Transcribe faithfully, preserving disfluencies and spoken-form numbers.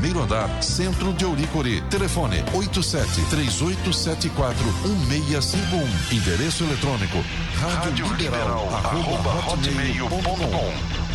primeiro andar, centro de Ouricuri. Telefone oito sete três oito sete quatro um seis cinco um. Endereço eletrônico rádio liberal arroba hotmail ponto com.